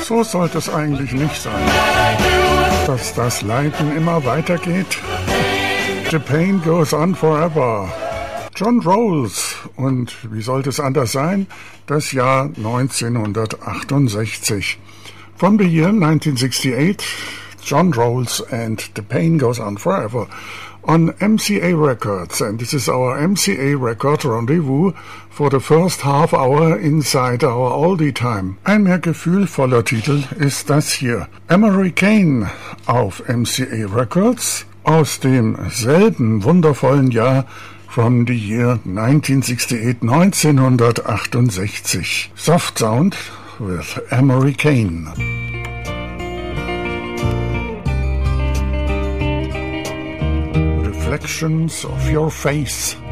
So sollte es eigentlich nicht sein. Dass das Leiden immer weitergeht. The pain goes on forever. John Rawls. Und wie sollte es anders sein? Das Jahr 1968. From the year 1968, John Rawls and The Pain Goes On Forever on MCA Records. And this is our MCA Record Rendezvous for the first half hour inside our oldie time. Ein mehr gefühlvoller Titel ist das hier. Emery Kane auf MCA Records aus dem selben wundervollen Jahr from the year 1968, 1968. Soft Sound with Emery Kane. Reflections of your face.